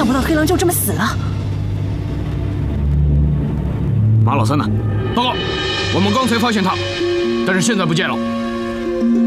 想不到黑狼就这么死了。 马老三呢？报告，我们刚才发现他，但是现在不见了。